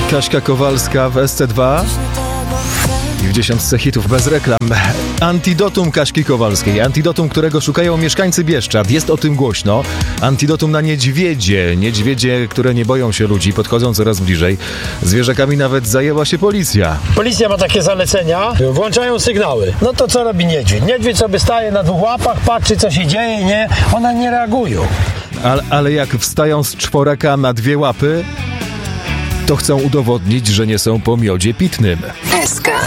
Kaśka Kowalska w SC2 i w 10 hitów bez reklam. Antidotum Kaśki Kowalskiej. Antidotum, którego szukają mieszkańcy Bieszczad. Jest o tym głośno. Antidotum na niedźwiedzie. Niedźwiedzie, które nie boją się ludzi, podchodzą coraz bliżej. Zwierzakami nawet zajęła się policja. Policja ma takie zalecenia, włączają sygnały. No to co robi niedźwiedź? Niedźwiedź sobie staje na dwóch łapach, patrzy co się dzieje, nie? One nie reagują. Ale jak wstają z czworaka na dwie łapy, to chcą udowodnić, że nie są po miodzie pitnym. SK